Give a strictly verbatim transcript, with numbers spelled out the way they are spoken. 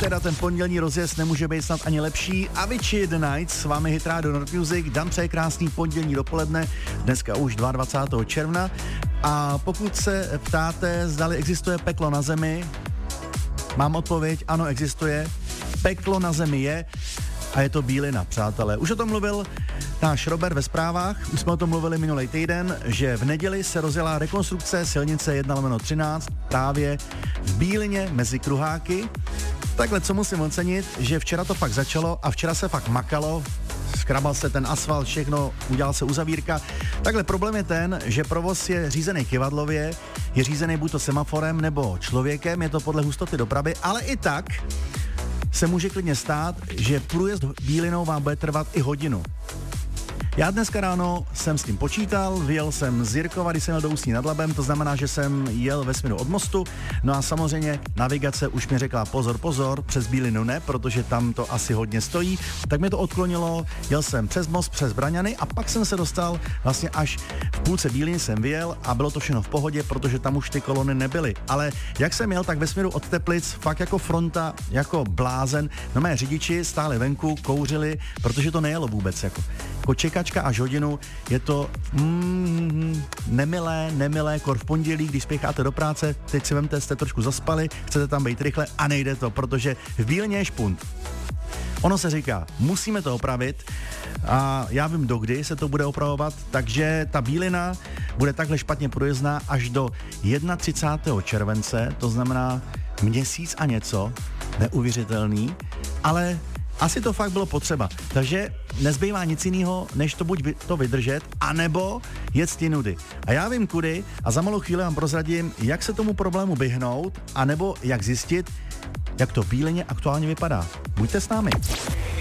teda ten pondělní rozjezd nemůže být snad ani lepší. Avicii The Nights, s vámi Hit Radio North Music, Dan přeje krásný pondělní dopoledne, dneska už dvacátého druhého června. A pokud se ptáte, zdali existuje peklo na zemi, mám odpověď, ano, existuje. Peklo na zemi je a je to bílina, přátelé. Už o tom mluvil náš Robert ve zprávách, už jsme o tom mluvili minulý týden, že v neděli se rozjela rekonstrukce silnice jedna lomeno třináct právě v Bílině mezi Kruháky. Takhle, co musím ocenit, že včera to fakt začalo a včera se fakt makalo, skrabal se ten asfalt, všechno, udělal se uzavírka. Takhle problém je ten, že provoz je řízený kyvadlově, je řízený buď to semaforem nebo člověkem, je to podle hustoty dopravy, ale i tak se může klidně stát, že průjezd Bílinou vám bude trvat i hodinu. Já dneska ráno jsem s tím počítal, vyjel jsem z Jirkova, když jsem jel do Ústí nad Labem, to znamená, že jsem jel ve směru od mostu, no a samozřejmě navigace už mi řekla pozor, pozor, přes Bílinu ne, protože tam to asi hodně stojí, tak mě to odklonilo, jel jsem přes most, přes Braňany a pak jsem se dostal vlastně až v půlce Bíliny jsem vyjel a bylo to všechno v pohodě, protože tam už ty kolony nebyly, ale jak jsem jel, tak ve směru od Teplic, fakt jako fronta, jako blázen, no mé řidiči stáli venku, kouřili, protože to nejelo vůbec, jako, jako čekačka až hodinu, je to mm, nemilé, nemilé, kor v pondělí, když spěcháte do práce, teď si vemte, jste trošku zaspali, chcete tam být rychle a nejde to, protože v Bílině je špunt. Ono se říká, musíme to opravit a já vím, dokdy se to bude opravovat, takže ta Bílina bude takhle špatně průjezdná až do třicátého prvního července, to znamená měsíc a něco, neuvěřitelný, ale asi to fakt bylo potřeba, takže nezbývá nic jiného, než to buď to vydržet, anebo jet ty nudy. A já vím kudy a za malou chvíli vám prozradím, jak se tomu problému vyhnout, anebo jak zjistit, jak to v Bílině aktuálně vypadá. Buďte s námi.